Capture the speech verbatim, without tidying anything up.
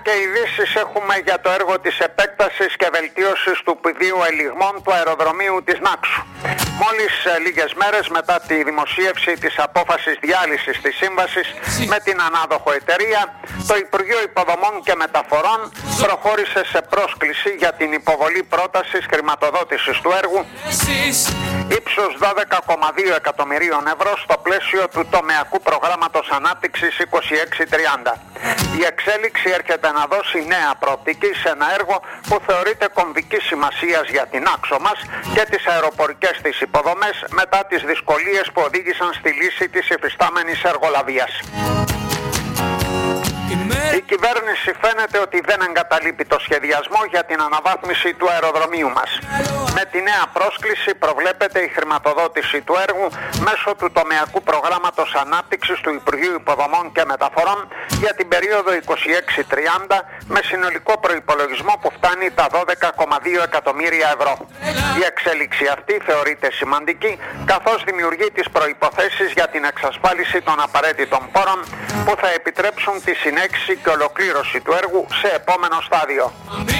και ειδήσεις έχουμε για το έργο της επέκτασης και βελτίωσης του πεδίου ελιγμών του αεροδρομίου της Νάξου. Μόλις λίγες μέρες μετά τη δημοσίευση της απόφασης διάλυσης της σύμβασης με την ανάδοχο εταιρεία, το Υπουργείο Υποδομών και Μεταφορών προχώρησε σε πρόσκληση για την υποβολή πρότασης χρηματοδότησης του έργου ύψους δώδεκα κόμμα δύο εκατομμυρίων ευρώ στο πλαίσιο του τομεακού προγράμματος ανάπτυξης είκοσι έξι τριάντα. Η εξέλιξη έρχεται να δώσει νέα προοπτική σε ένα έργο που θεωρείται κομβικής σημασίας για την Άξο μας και τις αεροπορικές της υποδομές μετά τις δυσκολίες που οδήγησαν στη λύση της υφιστάμενης εργολαβίας. Η κυβέρνηση φαίνεται ότι δεν εγκαταλείπει το σχεδιασμό για την αναβάθμιση του αεροδρομίου μας. Με τη νέα πρόσκληση προβλέπεται η χρηματοδότηση του έργου μέσω του τομεακού προγράμματος ανάπτυξης του Υπουργείου Υποδομών και Μεταφορών για την περίοδο είκοσι έξι τριάντα με συνολικό προϋπολογισμό που φτάνει τα δώδεκα κόμμα δύο εκατομμύρια ευρώ. Η εξέλιξη αυτή θεωρείται σημαντική καθώς δημιουργεί τις προϋποθέσεις για την εξασφάλιση των απαραίτητων πόρων που θα επιτρέψουν τη συνέχιση και ολοκλήρωση του έργου σε επόμενο στάδιο.